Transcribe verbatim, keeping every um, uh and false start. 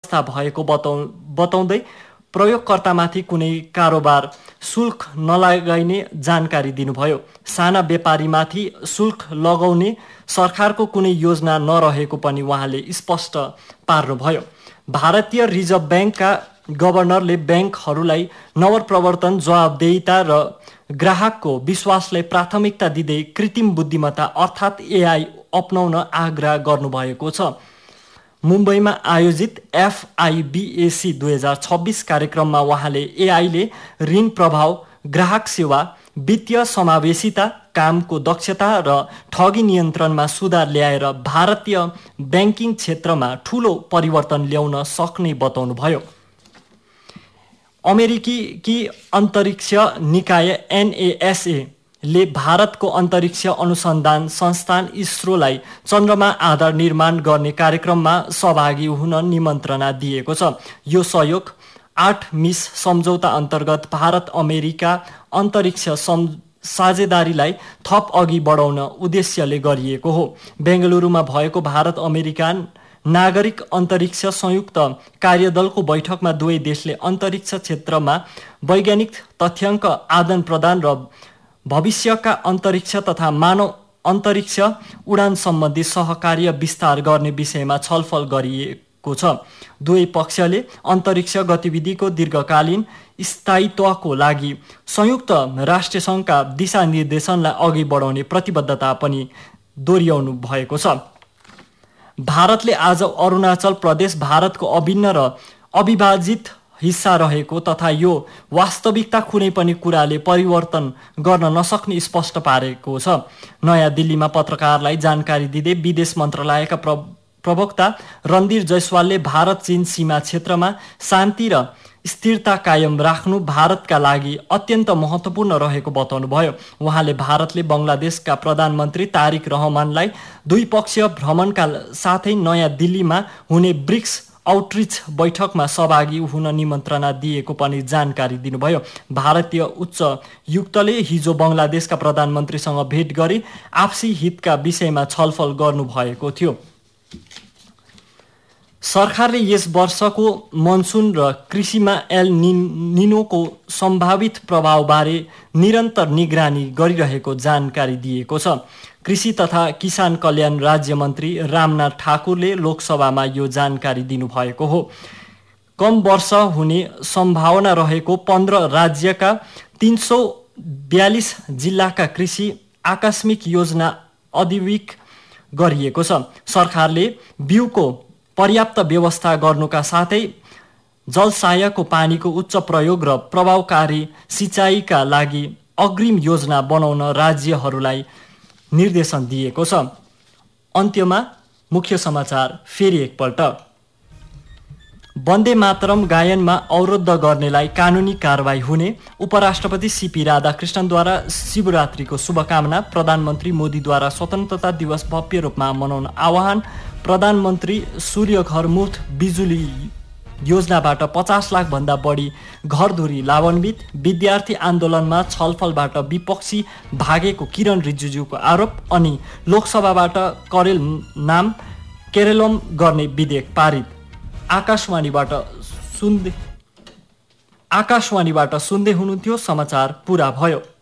व्यवस्था भएको बताउ बताउँदै प्रयोगकर्तामाथि कुनै कारोबार शुल्क नलगाइने जानकारी दिनुभयो। साना व्यापारीमाथि शुल्क लगाउने सरकारको कुनै योजना नरहेको पनि उहाँले स्पष्ट पार्नुभयो। भारतीय रिजर्भ ब्याङ्कका गभर्नरले ब्याङ्कहरूलाई नवप्रवर्तन, जवाबदेहिता र ग्राहकको विश्वासलाई प्राथमिकता दिँदै कृत्रिम बुद्धिमत्ता अर्थात् एआई अपनाउन आग्रह गर्नुभएको छ। मुम्बईमा आयोजित एफआइबिएसी दुई हजार छब्बिस कार्यक्रममा उहाँले एआईले ऋण प्रभाव, ग्राहक सेवा, वित्तीय समावेशिता, कामको दक्षता र ठगी नियन्त्रणमा सुधार ल्याएर भारतीय ब्याङ्किङ क्षेत्रमा ठूलो परिवर्तन ल्याउन सक्ने बताउनुभयो। अमेरिकी की अन्तरिक्ष निकाय एनएएसए ले भारतको अन्तरिक्ष अनुसन्धान संस्थान इसरोलाई चन्द्रमा आधार निर्माण गर्ने कार्यक्रममा सहभागी हुन निमन्त्रणा दिएको छ। यो सहयोग आठ मिस सम्झौता अन्तर्गत भारत अमेरिका अन्तरिक्ष साझेदारीलाई थप अघि बढाउन उद्देश्यले गरिएको हो। बेंगलुरुमा भएको भारत अमेरिका नागरिक अन्तरिक्ष संयुक्त कार्यदलको बैठकमा दुवै देशले अन्तरिक्ष क्षेत्रमा वैज्ञानिक तथ्याङ्क आदान प्रदान र भविष्यका अन्तरिक्ष तथा मानव अन्तरिक्ष उडान सम्बन्धी सहकार्य विस्तार गर्ने विषयमा छलफल गरिएको छ। दुवै पक्षले अन्तरिक्ष गतिविधिको दीर्घकालीन स्थायित्वको लागि संयुक्त राष्ट्रसङ्घका दिशानिर्देशनलाई अघि बढाउने प्रतिबद्धता पनि दोहोर्याउनु भएको छ। भारतले आज अरुणाचल प्रदेश भारतको अभिन्न र अविभाजित हिस्सा रहेको तथा यो वास्तविकता कुनै पनि कुराले परिवर्तन गर्न नसक्ने स्पष्ट पारेको छ। नयाँ दिल्लीमा पत्रकारलाई जानकारी दिँदै विदेश मन्त्रालयका प्र प्रवक्ता रणधीर जयसवालले भारत चीन सीमा क्षेत्रमा शान्ति र स्थिरता कायम राख्नु भारतका लागि अत्यन्त महत्त्वपूर्ण रहेको बताउनुभयो। उहाँले भारतले बङ्गलादेशका प्रधानमन्त्री तारिक रहमानलाई द्विपक्षीय भ्रमणका साथै नयाँ दिल्लीमा हुने ब्रिक्स आउटरिच बैठकमा सहभागी हुन निमन्त्रणा दिएको पनि जानकारी दिनुभयो। भारतीय उच्च युक्तले हिजो बङ्गलादेशका प्रधानमन्त्रीसँग भेट गरी आपसी हितका विषयमा छलफल गर्नुभएको थियो। सरकारले यस वर्षको मनसुन र कृषिमा एल निनोको सम्भावित प्रभावबारे निरन्तर निगरानी गरिरहेको जानकारी दिएको छ। कृषि तथा किसान कल्याण राज्य मन्त्री रामनाथ ठाकुरले लोकसभामा यो जानकारी दिनुभएको हो। कम वर्षा हुने सम्भावना रहेको पन्ध्र राज्यका तीन सौ बयालिस जिल्लाका कृषि आकस्मिक योजना अधिविक गरिएको छ। सरकारले बिउको पर्याप्त व्यवस्था गर्नुका साथै जलसायको पानीको उच्च प्रयोग र प्रभावकारी सिँचाइका लागि अग्रिम योजना बनाउन राज्यहरूलाई निर्देशन दिएको छ। अन्त्यमा मुख्य समाचार फेरि एकपल्ट। वन्दे मातरम गायनमा अवरुद्ध गर्नेलाई कानुनी कारवाही हुने, उपराष्ट्रपति सीपी राधाकृष्णनद्वारा शिवरात्रिको शुभकामना, प्रधानमन्त्री मोदीद्वारा स्वतन्त्रता दिवस भव्य रूपमा मनाउन आह्वान, प्रधानमन्त्री सूर्य घर मुफ्त बिजुली योजनाबाट पचास लाख भन्दा बढी घरधुरी लाभान्वित, विद्यार्थी आन्दोलनमा छलफलबाट विपक्षी भागेको किरण रिजिजुको आरोप, अनि लोकसभाबाट करेल नाम केरलम गर्ने विधेयक पारित। आकाशवाणीबाट सुन्दै आकाशवाणीबाट सुन्दै हुनुहुन्थ्यो। समाचार पुरा भयो।